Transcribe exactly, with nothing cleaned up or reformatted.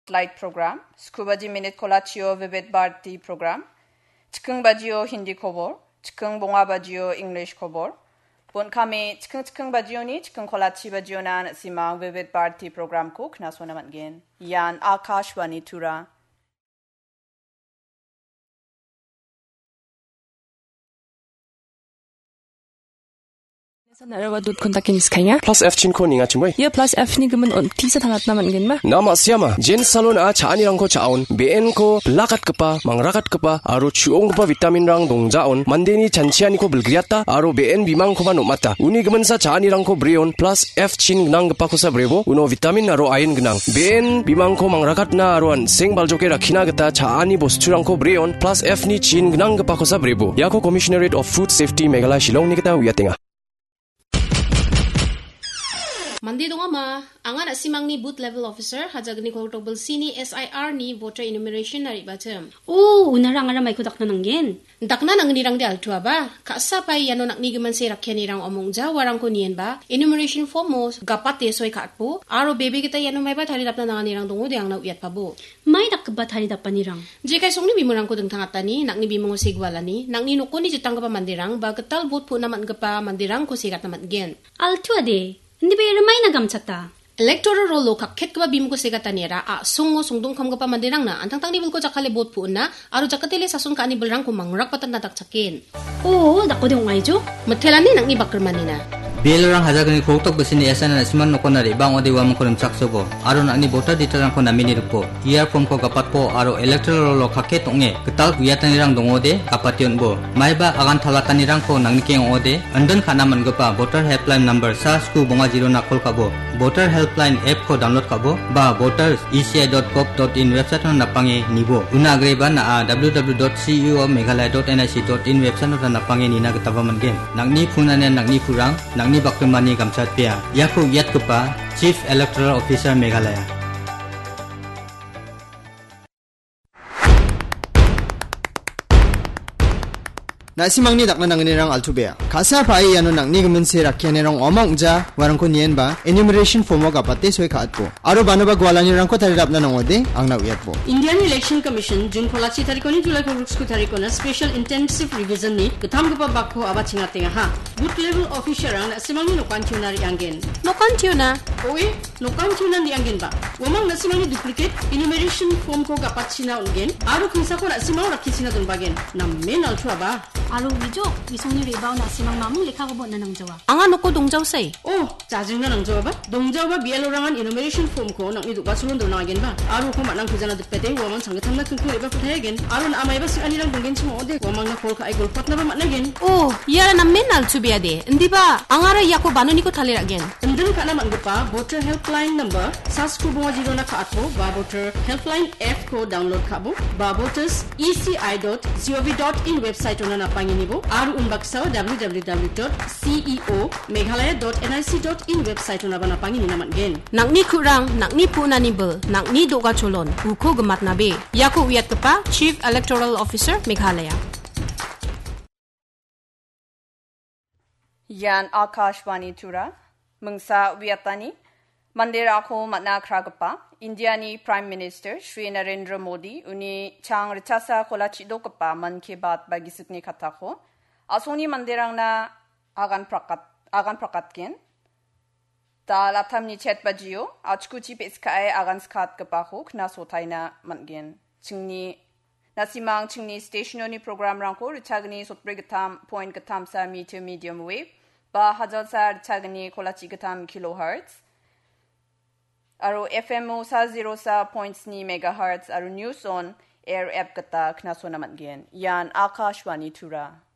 Light program, Scubaji Minute Kolachio Vivid Bharti program, Chikung Bajio Hindi Kobor, Chikung Bonga Bajio English Kobor, Bon kami Chikung Chikung Bajio ni Chikung Kolachi Bajio na simang Vivid Bharti program ko knaso naman gen. Yan Akashwani Tura. Narawa dut kontakin iskanya. Plus F chin ko ninga chimoy. Ya plus F ni gemen on tisa tangat naman gen ma. Nama siama. Jen salon a chani rang ko chaon. B N ko lakat kepa, mangrakat kepa, aro chuong kepa vitamin rang dongjaon. Mandeni chanchiani ko belgriata, aro B N bimang ko manumata. Uni gemen sa chani rang ko breon. Plus F chin gnang kepa ko sa brebo. Uno vitamin aro iron gnang. B N bimang ko mangrakat na aroan seng baljoke rakina geta chani bosturang ko breon. Plus F ni chin gnang kepa ko sa brebo. Yako Commissionerate of Food Safety Meghalaya Shillong ni kita uyatenga. Mandi donga ma, angan asimang ni booth level officer hajagni kortobel sini S I R ni voter enumeration nari bacem. Oh, unarang ara may kudak na nanggen. Dakna nang nirang di altua ba? Kaasa pa yano nak nigaman si rakyan nirang omong ja warang ko niyan ba? Enumeration form mo gapat yesoy kaatpo. Aro baby kita yano may ba thari dap na nang nirang dungo di ang nauyat pa bo. May dakba thari dap pa nirang. Jika song ni bimurang ko deng tangatani, nak ni bimongo sigwalani, nak ni nuko ni jitang ka pa mandirang ba ketal bot po naman ka pa mandirang ko sigat naman gen. Altua de. Hindi ba ramay nagamchata? Electoral roll lo kakket ka ba bim ko sigata nira a sungo sungdong kam ka pa mandirang na antang tang nibul ko jakale bot po na aro jakatele sasun ka ni belrang ko mangrak patan natak chakin. Oo, dako de ungay jo. Mathelani nang ni bakrman na. Bilang hajagani koktok besini esan na siman noko nari bang odi wam ko rimsak sobo aro na ni voter ditaran ko namini rupo year form ko kapat po aro electoral lo kakket onge ketal kuyatan nirang dongode kapation bo maiba agan thalatan nirang ko nangni keng ode andon kana man gopa voter helpline number sa sku bonga zero na kol kabo voter helpline app ko download kabo ba voters e c i dot gov dot in website na napange nibo una agreba na w w w dot c e o meghalaya dot n i c dot in website na napange nina ketaba man gen nangni punane nangni purang nang ni bakmani gamchat pia yaku yat kepa Chief Electoral Officer Meghalaya. Nasimang ni dakna nang nirang altubea. Kasa pai yano nang ni gemense rakyan nirang omang ja warang ko nien ba enumeration form ga patte soi khat po. Aro banu ba gwala nirang ko tari dapna nang ode ang na uyat po. Indian Election Commission June Kolachi tarikoni July ko ruksku tarikona special intensive revision ni katham ga ba bakho aba chinga tenga ha. Booth level officer ang nasimang ni nokan tunari anggen. Nokan tuna. Oi, nokan tuna ni anggen ba. Wamang nasimang ni duplicate enumeration form ko ga patchina ungen. Aro kinsa ko nasimang rakhisina dun bagen. Nam men althua ba. Aro wijo, isong ni rebaw na simang mamong lekha ko bo na nang jawa. Anga noko dongjaw say. Oh, jajing na nang jawa ba? Dongjaw ba bialo rangan enumeration form ko nang idu basulon do na again ba? Aro ko manang kujana dupete waman sangatang na kungku iba futay again. Aro na amay ba si anirang donggen sumo ode. Wamang na kol ka ay golpat na ba man again. Oh, yara na menal tubi ade. Hindi ba? Angara yako bano ni ko talir again. Andun ka naman pa voter helpline number sas ko bunga zero na kaatpo ba voter helpline F ko download kabo ba voters e c i dot gov dot in website na panginibo aru umbaksaw w w w dot c e o meghalaya dot n i c dot in website na bana pangini naman gen nakni kurang nakni punanibel nakni doga cholon uko gemat nabe yako wiat kepa Chief Electoral Officer Meghalaya. Yan Akashwani Tura Mungsa Viatani Mandira ko matna kragapa Indiani Prime Minister Shri Narendra Modi uni chang richasa kolachi do kapa man ke baat bagisukni kata ko asoni mandirang na agan prakat agan prakatken ta latam ni chet bajiyo achkuchi peskai agan skat kapa ko kna sotaina mangen chingni nasimang chingni stationoni program rangko richagni sotbrigatam point gatam sa meter medium wave ba hajar sa richagni kolachi gatam kilohertz Aro F M O sa zero sa points ni megahertz aro news on air app kata knaso naman gen. Yan Akashwani Tura.